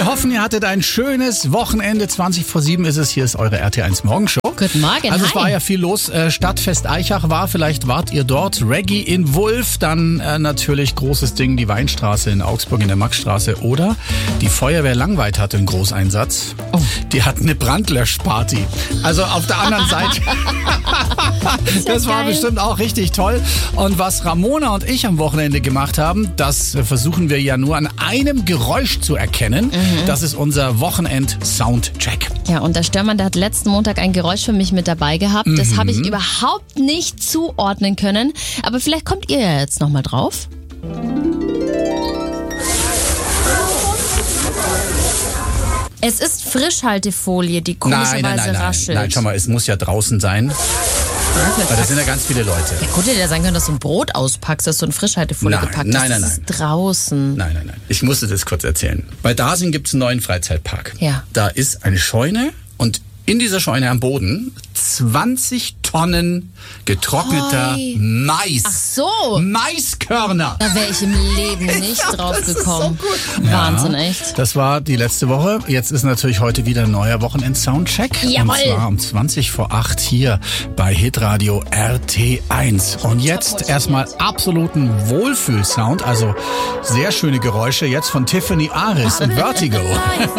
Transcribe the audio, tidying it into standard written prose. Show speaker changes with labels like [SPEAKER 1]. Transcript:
[SPEAKER 1] Wir hoffen, ihr hattet ein schönes Wochenende. 20:07 ist es. Hier ist eure RT1 Morgenshow.
[SPEAKER 2] Guten Morgen,
[SPEAKER 1] Also es
[SPEAKER 2] hi.
[SPEAKER 1] war ja viel los. Stadtfest Aichach war, vielleicht wart ihr dort. Reggae in Wulf, dann natürlich großes Ding, die Weinstraße in Augsburg in der Maxstraße. Oder die Feuerwehr Langweid hatte einen Großeinsatz.
[SPEAKER 2] Oh.
[SPEAKER 1] Die hatten eine Brandlöschparty. Also auf der anderen Seite. Das war
[SPEAKER 2] geil.
[SPEAKER 1] bestimmt auch richtig toll. Und was Ramona und ich am Wochenende gemacht haben, das versuchen wir ja nur an einem Geräusch zu erkennen. Das ist unser Wochenend-Soundcheck.
[SPEAKER 2] Ja, und der Störmann, der hat letzten Montag ein Geräusch für mich mit dabei gehabt. Das habe ich überhaupt nicht zuordnen können. Aber vielleicht kommt ihr ja jetzt nochmal drauf. Es ist Frischhaltefolie, die komischerweise raschelt.
[SPEAKER 1] Nein, schau mal, es muss ja draußen sein. Weil da sind ja ganz viele Leute.
[SPEAKER 2] Ja, gut, hätte ja sein können, dass du ein Brot auspackst, dass du in Frischhaltefolie
[SPEAKER 1] Nein,
[SPEAKER 2] gepackt hast.
[SPEAKER 1] nein,
[SPEAKER 2] Das ist draußen.
[SPEAKER 1] Nein. Ich musste das kurz erzählen. Bei Dasing gibt es einen neuen Freizeitpark.
[SPEAKER 2] Ja.
[SPEAKER 1] Da ist eine Scheune und in dieser Scheune am Boden 20 Tonnen getrockneter
[SPEAKER 2] Hoi.
[SPEAKER 1] Mais.
[SPEAKER 2] Ach so.
[SPEAKER 1] Maiskörner.
[SPEAKER 2] Da wäre ich im Leben nicht drauf
[SPEAKER 1] das ist
[SPEAKER 2] gekommen.
[SPEAKER 1] so gut.
[SPEAKER 2] Wahnsinn,
[SPEAKER 1] Ja,
[SPEAKER 2] echt.
[SPEAKER 1] Das war die letzte Woche. Jetzt ist natürlich heute wieder ein neuer Wochenend-Soundcheck.
[SPEAKER 2] Jawohl.
[SPEAKER 1] Und zwar um 20:08 hier bei Hitradio RT1. Und jetzt erstmal absoluten Wohlfühlsound, also sehr schöne Geräusche. Jetzt von Tiffany Aris und Vertigo.